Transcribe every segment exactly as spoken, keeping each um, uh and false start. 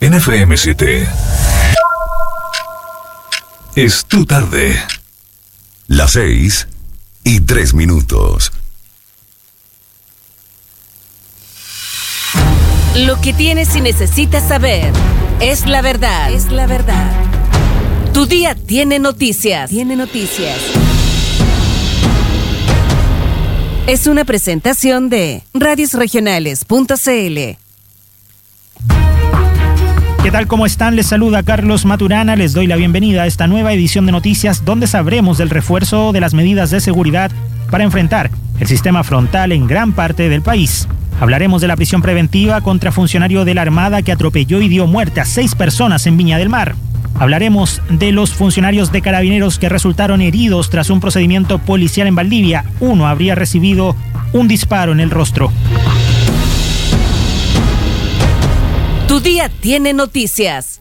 en F M siete. Es tu tarde. Las seis y tres minutos. Lo que tienes y necesitas saber es la verdad. Es la verdad. Tu día tiene noticias. Tiene noticias. Es una presentación de radios regionales punto c l. ¿Qué tal? ¿Cómo están? Les saluda Carlos Maturana. Les doy la bienvenida a esta nueva edición de noticias donde sabremos del refuerzo de las medidas de seguridad para enfrentar el sistema frontal en gran parte del país. Hablaremos de la prisión preventiva contra funcionario de la Armada que atropelló y dio muerte a seis personas en Viña del Mar. Hablaremos de los funcionarios de Carabineros que resultaron heridos tras un procedimiento policial en Valdivia. Uno habría recibido un disparo en el rostro. Tu día tiene noticias.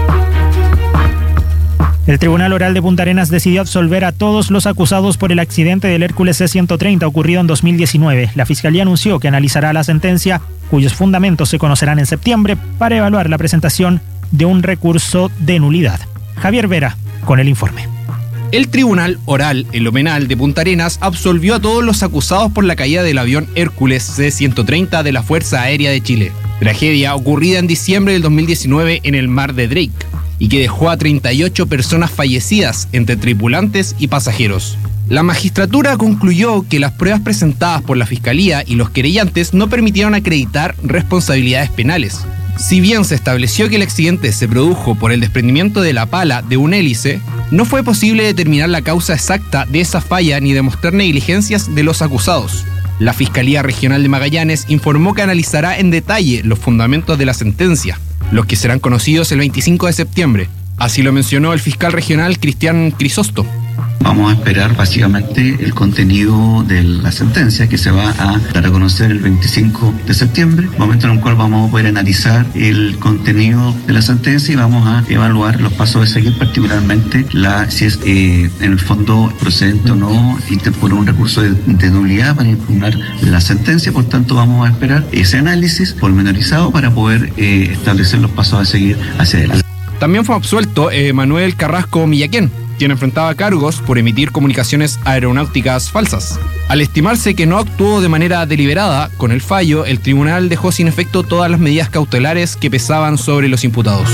El Tribunal Oral de Punta Arenas decidió absolver a todos los acusados por el accidente del Hércules C ciento treinta ocurrido en dos mil diecinueve. La Fiscalía anunció que analizará la sentencia, cuyos fundamentos se conocerán en septiembre, para evaluar la presentación de un recurso de nulidad. Javier Vera, con el informe. El Tribunal Oral en lo Penal de Punta Arenas absolvió a todos los acusados por la caída del avión Hércules C ciento treinta de la Fuerza Aérea de Chile. Tragedia ocurrida en diciembre del dos mil diecinueve en el mar de Drake y que dejó a treinta y ocho personas fallecidas entre tripulantes y pasajeros. La magistratura concluyó que las pruebas presentadas por la Fiscalía y los querellantes no permitieron acreditar responsabilidades penales. Si bien se estableció que el accidente se produjo por el desprendimiento de la pala de un hélice, no fue posible determinar la causa exacta de esa falla ni demostrar negligencias de los acusados. La Fiscalía Regional de Magallanes informó que analizará en detalle los fundamentos de la sentencia, los que serán conocidos el veinticinco de septiembre. Así lo mencionó el fiscal regional Cristian Crisosto. Vamos a esperar básicamente el contenido de la sentencia que se va a dar a conocer el veinticinco de septiembre, momento en el cual vamos a poder analizar el contenido de la sentencia y vamos a evaluar los pasos de seguir, particularmente la si es eh, en el fondo procedente o no interponer un recurso de, de nulidad para impugnar la sentencia. Por tanto, vamos a esperar ese análisis pormenorizado para poder eh, establecer los pasos a seguir hacia adelante. También fue absuelto eh, Manuel Carrasco Millaquén, quien enfrentaba cargos por emitir comunicaciones aeronáuticas falsas. Al estimarse que no actuó de manera deliberada, con el fallo, el tribunal dejó sin efecto todas las medidas cautelares que pesaban sobre los imputados.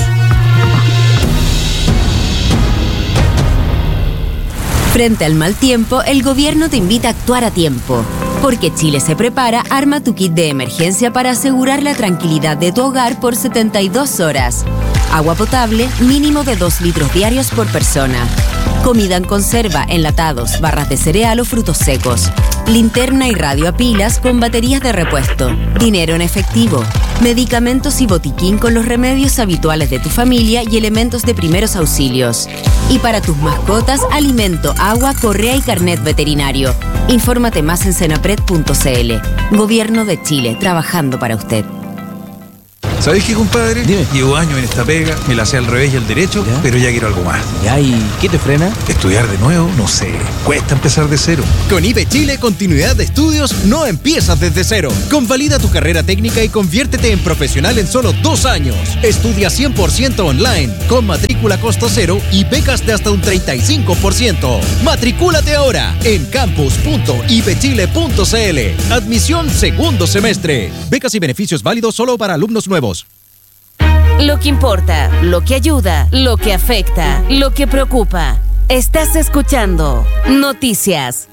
Frente al mal tiempo, el gobierno te invita a actuar a tiempo. Porque Chile se prepara, arma tu kit de emergencia para asegurar la tranquilidad de tu hogar por setenta y dos horas. Agua potable, mínimo de dos litros diarios por persona. Comida en conserva, enlatados, barras de cereal o frutos secos. Linterna y radio a pilas con baterías de repuesto. Dinero en efectivo. Medicamentos y botiquín con los remedios habituales de tu familia y elementos de primeros auxilios. Y para tus mascotas, alimento, agua, correa y carnet veterinario. Infórmate más en senapred punto c l. Gobierno de Chile, trabajando para usted. ¿Sabés qué, compadre? Dime. Llevo años en esta pega, me la sé al revés y al derecho, ¿ya? Pero ya quiero algo más. ¿Ya? ¿Y qué te frena? ¿Estudiar de nuevo? No sé. Cuesta empezar de cero. Con I B E Chile, continuidad de estudios no empiezas desde cero. Convalida tu carrera técnica y conviértete en profesional en solo dos años. Estudia cien por ciento online, con matrícula costo cero y becas de hasta un treinta y cinco por ciento. Matricúlate ahora en campus punto i b chile punto c l. Admisión segundo semestre. Becas y beneficios válidos solo para alumnos nuevos. Lo que importa, lo que ayuda, lo que afecta, lo que preocupa. Estás escuchando Noticias.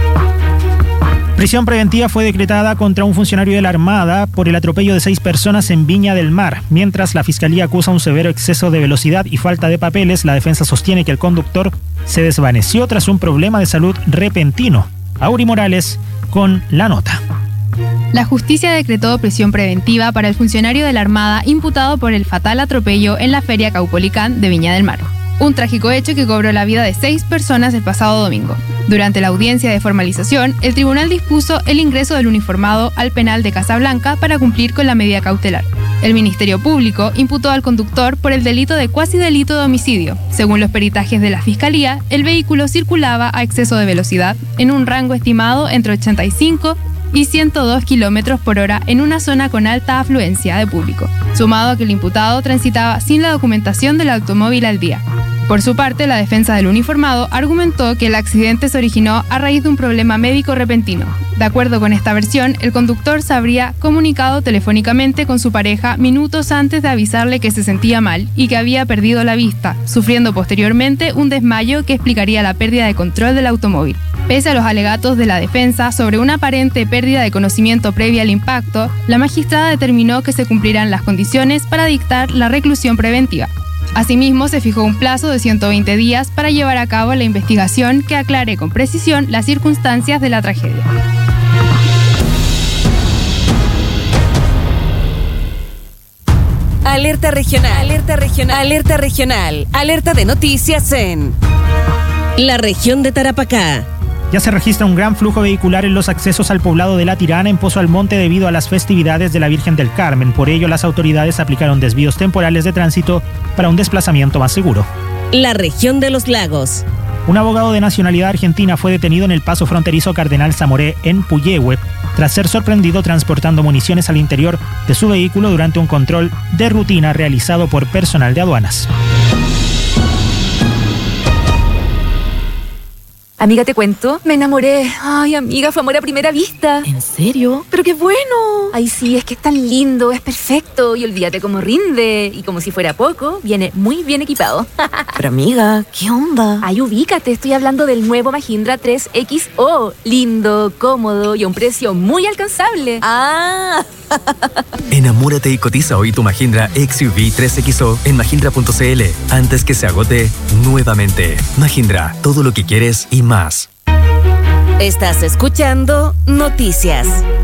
Prisión preventiva fue decretada contra un funcionario de la Armada por el atropello de seis personas en Viña del Mar. Mientras la Fiscalía acusa un severo exceso de velocidad y falta de papeles, la defensa sostiene que el conductor se desvaneció tras un problema de salud repentino. Auri Morales con la nota. La justicia decretó prisión preventiva para el funcionario de la Armada imputado por el fatal atropello en la Feria Caupolicán de Viña del Mar. Un trágico hecho que cobró la vida de seis personas el pasado domingo. Durante la audiencia de formalización, el tribunal dispuso el ingreso del uniformado al penal de Casablanca para cumplir con la medida cautelar. El Ministerio Público imputó al conductor por el delito de cuasi delito de homicidio. Según los peritajes de la Fiscalía, el vehículo circulaba a exceso de velocidad en un rango estimado entre ochenta y cinco y ciento dos kilómetros por hora en una zona con alta afluencia de público, sumado a que el imputado transitaba sin la documentación del automóvil al día. Por su parte, la defensa del uniformado argumentó que el accidente se originó a raíz de un problema médico repentino. De acuerdo con esta versión, el conductor se habría comunicado telefónicamente con su pareja minutos antes de avisarle que se sentía mal y que había perdido la vista, sufriendo posteriormente un desmayo que explicaría la pérdida de control del automóvil. Pese a los alegatos de la defensa sobre una aparente pérdida de conocimiento previa al impacto, la magistrada determinó que se cumplirán las condiciones para dictar la reclusión preventiva. Asimismo, se fijó un plazo de ciento veinte días para llevar a cabo la investigación que aclare con precisión las circunstancias de la tragedia. Alerta regional, alerta regional, alerta regional, alerta de noticias en la región de Tarapacá. Ya se registra un gran flujo vehicular en los accesos al poblado de La Tirana en Pozo Almonte debido a las festividades de la Virgen del Carmen. Por ello, las autoridades aplicaron desvíos temporales de tránsito para un desplazamiento más seguro. La región de los lagos. Un abogado de nacionalidad argentina fue detenido en el paso fronterizo Cardenal Zamoré en Puyehue tras ser sorprendido transportando municiones al interior de su vehículo durante un control de rutina realizado por personal de aduanas. Amiga, te cuento, me enamoré. Ay, amiga, fue amor a primera vista. ¿En serio? ¡Pero qué bueno! Ay, sí, es que es tan lindo, es perfecto. Y olvídate cómo rinde. Y como si fuera poco, viene muy bien equipado. Pero amiga, ¿qué onda? Ay, ubícate, estoy hablando del nuevo Mahindra tres equis o. Lindo, cómodo y a un precio muy alcanzable. ¡Ah! Enamórate y cotiza hoy tu Mahindra X U V tres equis o en mahindra punto c l antes que se agote nuevamente. Mahindra, todo lo que quieres y más. Estás escuchando Noticias.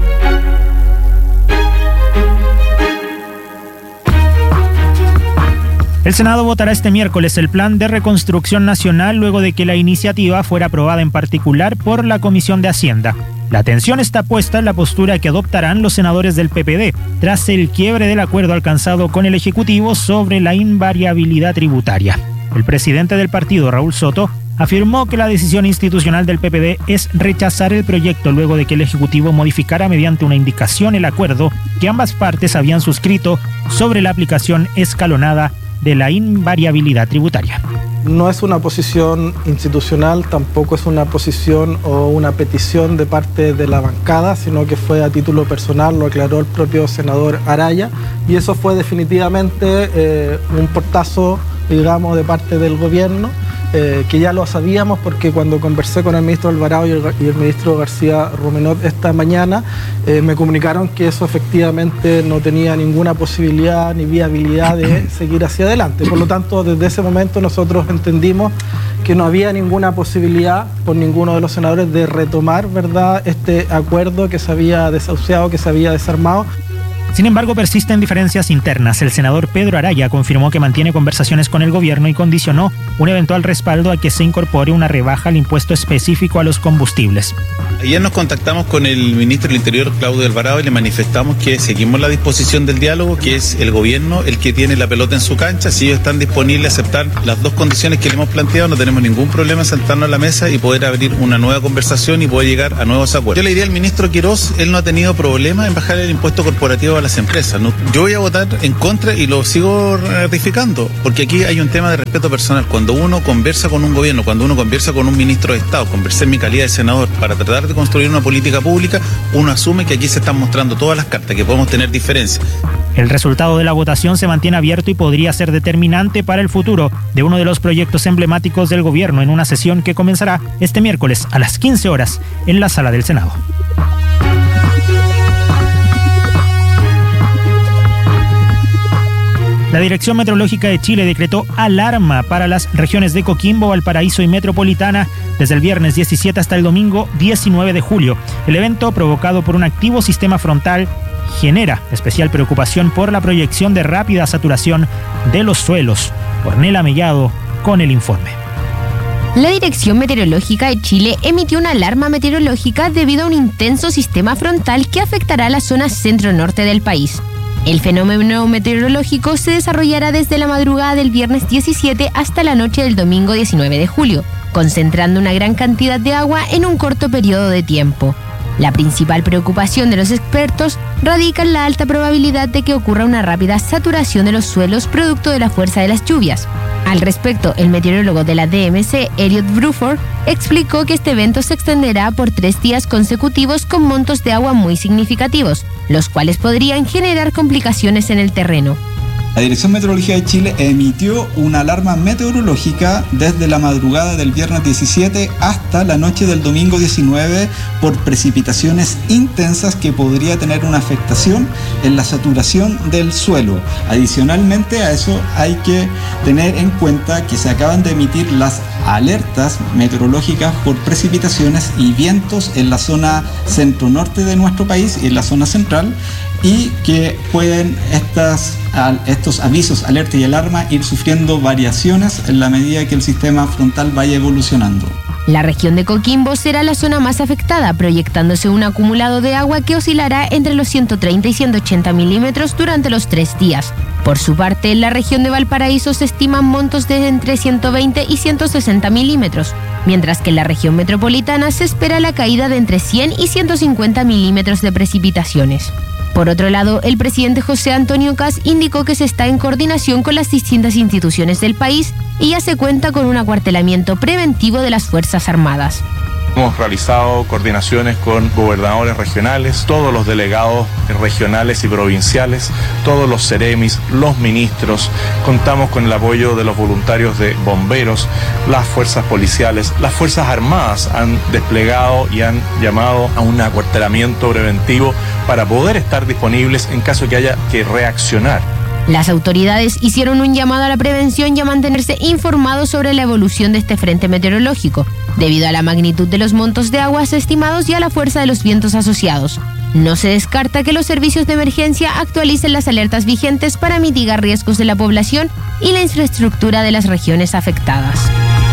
El Senado votará este miércoles el Plan de Reconstrucción Nacional luego de que la iniciativa fuera aprobada en particular por la Comisión de Hacienda. La atención está puesta en la postura que adoptarán los senadores del P P D tras el quiebre del acuerdo alcanzado con el Ejecutivo sobre la invariabilidad tributaria. El presidente del partido, Raúl Soto, afirmó que la decisión institucional del P P D es rechazar el proyecto luego de que el Ejecutivo modificara mediante una indicación el acuerdo que ambas partes habían suscrito sobre la aplicación escalonada de la invariabilidad tributaria. No es una posición institucional, tampoco es una posición o una petición de parte de la bancada, sino que fue a título personal, lo aclaró el propio senador Araya, y eso fue definitivamente eh, un portazo, digamos, de parte del gobierno, eh, que ya lo sabíamos porque cuando conversé con el ministro Alvarado y el, y el ministro García Rumenot esta mañana, eh, me comunicaron que eso efectivamente no tenía ninguna posibilidad ni viabilidad de seguir hacia adelante. Por lo tanto, desde ese momento nosotros entendimos que no había ninguna posibilidad por ninguno de los senadores de retomar, ¿verdad?, este acuerdo que se había desahuciado, que se había desarmado. Sin embargo, persisten diferencias internas. El senador Pedro Araya confirmó que mantiene conversaciones con el gobierno y condicionó un eventual respaldo a que se incorpore una rebaja al impuesto específico a los combustibles. Ayer nos contactamos con el ministro del Interior, Claudio Alvarado, y le manifestamos que seguimos la disposición del diálogo, que es el gobierno el que tiene la pelota en su cancha. Si ellos están disponibles a aceptar las dos condiciones que le hemos planteado, no tenemos ningún problema en sentarnos a la mesa y poder abrir una nueva conversación y poder llegar a nuevos acuerdos. Yo le diría al ministro Quirós, él no ha tenido problema en bajar el impuesto corporativo a las empresas. No, yo voy a votar en contra y lo sigo ratificando, porque aquí hay un tema de respeto personal. Cuando uno conversa con un gobierno, cuando uno conversa con un ministro de Estado, conversé en mi calidad de senador para tratar de construir una política pública, uno asume que aquí se están mostrando todas las cartas, que podemos tener diferencias. El resultado de la votación se mantiene abierto y podría ser determinante para el futuro de uno de los proyectos emblemáticos del gobierno en una sesión que comenzará este miércoles a las quince horas en la sala del Senado. La Dirección Meteorológica de Chile decretó alarma para las regiones de Coquimbo, Valparaíso y Metropolitana desde el viernes diecisiete hasta el domingo diecinueve de julio. El evento, provocado por un activo sistema frontal, genera especial preocupación por la proyección de rápida saturación de los suelos. Ornella Mellado con el informe. La Dirección Meteorológica de Chile emitió una alarma meteorológica debido a un intenso sistema frontal que afectará la zona centro-norte del país. El fenómeno meteorológico se desarrollará desde la madrugada del viernes diecisiete hasta la noche del domingo diecinueve de julio, concentrando una gran cantidad de agua en un corto periodo de tiempo. La principal preocupación de los expertos radica en la alta probabilidad de que ocurra una rápida saturación de los suelos producto de la fuerza de las lluvias. Al respecto, el meteorólogo de la D M C, Elliot Bruford, explicó que este evento se extenderá por tres días consecutivos con montos de agua muy significativos, los cuales podrían generar complicaciones en el terreno. La Dirección Meteorológica de Chile emitió una alarma meteorológica desde la madrugada del viernes diecisiete hasta la noche del domingo diecinueve por precipitaciones intensas que podría tener una afectación en la saturación del suelo. Adicionalmente a eso hay que tener en cuenta que se acaban de emitir las alertas meteorológicas por precipitaciones y vientos en la zona centro-norte de nuestro país y en la zona central, y que pueden estas, estos avisos, alerta y alarma ir sufriendo variaciones en la medida que el sistema frontal vaya evolucionando. La región de Coquimbo será la zona más afectada, proyectándose un acumulado de agua que oscilará entre los ciento treinta y ciento ochenta milímetros durante los tres días. Por su parte, en la región de Valparaíso se estiman montos de entre ciento veinte y ciento sesenta milímetros, mientras que en la región metropolitana se espera la caída de entre cien y ciento cincuenta milímetros de precipitaciones. Por otro lado, el presidente José Antonio Kast indicó que se está en coordinación con las distintas instituciones del país y ya se cuenta con un acuartelamiento preventivo de las Fuerzas Armadas. Hemos realizado coordinaciones con gobernadores regionales, todos los delegados regionales y provinciales, todos los ceremis, los ministros. Contamos con el apoyo de los voluntarios de bomberos, las fuerzas policiales, las Fuerzas Armadas han desplegado y han llamado a un acuartelamiento preventivo para poder estar disponibles en caso que haya que reaccionar. Las autoridades hicieron un llamado a la prevención y a mantenerse informados sobre la evolución de este frente meteorológico, debido a la magnitud de los montos de aguas estimados y a la fuerza de los vientos asociados. No se descarta que los servicios de emergencia actualicen las alertas vigentes para mitigar riesgos de la población y la infraestructura de las regiones afectadas.